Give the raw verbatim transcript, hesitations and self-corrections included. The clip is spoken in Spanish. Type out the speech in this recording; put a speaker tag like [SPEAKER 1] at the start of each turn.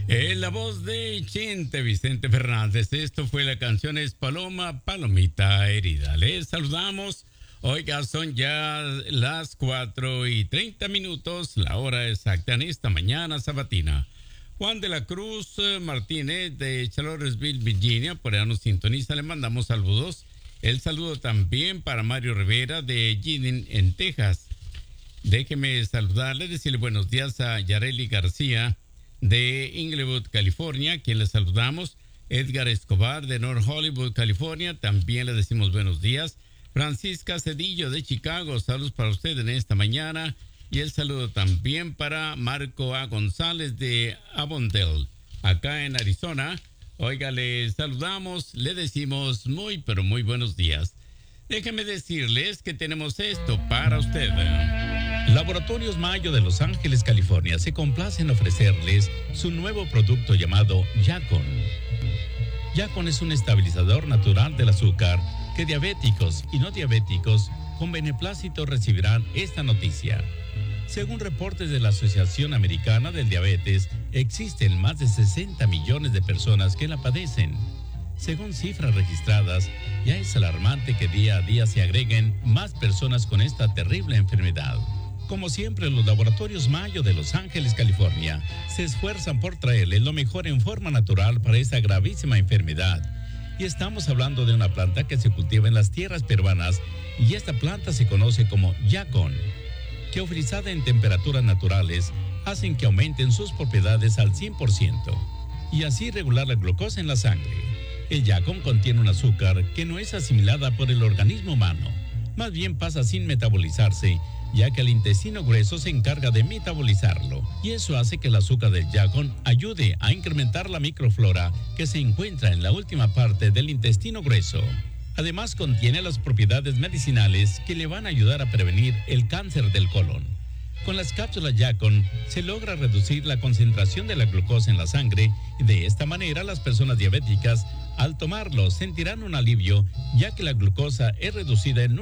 [SPEAKER 1] En la voz de Chente Vicente Fernández, esto fue la canción es Paloma, Palomita Herida. Les saludamos. Oiga, son ya las cuatro y treinta minutos, la hora exacta en esta mañana sabatina. Juan de la Cruz Martínez de Charlottesville, Virginia, por allá nos sintoniza, le mandamos saludos. El saludo también para Mario Rivera de Gideon en Texas. Déjeme saludarle, decirle buenos días a Yareli García de Inglewood, California, quien le saludamos. Edgar Escobar de North Hollywood, California, también le decimos buenos días. Francisca Cedillo de Chicago, saludos para usted en esta mañana. Y el saludo también para Marco A. González de Avondale, acá en Arizona. Oiga, le saludamos, le decimos muy, pero muy buenos días. Déjenme decirles que tenemos esto para usted.
[SPEAKER 2] Laboratorios Mayo de Los Ángeles, California, se complace en ofrecerles su nuevo producto llamado Yacon. Yacon es un estabilizador natural del azúcar que diabéticos y no diabéticos con beneplácito recibirán esta noticia. Según reportes de la Asociación Americana del Diabetes, existen más de sesenta millones de personas que la padecen. Según cifras registradas, ya es alarmante que día a día se agreguen más personas con esta terrible enfermedad. Como siempre, los Laboratorios Mayo de Los Ángeles, California, se esfuerzan por traerle lo mejor en forma natural para esta gravísima enfermedad. Y estamos hablando de una planta que se cultiva en las tierras peruanas, y esta planta se conoce como Yacon, que utilizada en temperaturas naturales, hacen que aumenten sus propiedades al cien por ciento, y así regular la glucosa en la sangre. El Yacon contiene un azúcar que no es asimilada por el organismo humano, más bien pasa sin metabolizarse, ya que el intestino grueso se encarga de metabolizarlo, y eso hace que el azúcar del Yacon ayude a incrementar la microflora que se encuentra en la última parte del intestino grueso. Además, contiene las propiedades medicinales que le van a ayudar a prevenir el cáncer del colon. Con las cápsulas Yacon se logra reducir la concentración de la glucosa en la sangre, y de esta manera las personas diabéticas, al tomarlo, sentirán un alivio, ya que la glucosa es reducida en